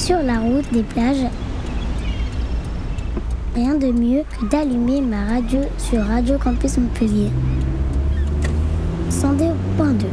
Sur la route des plages, rien de mieux que d'allumer ma radio sur Radio Campus Montpellier. 102.2.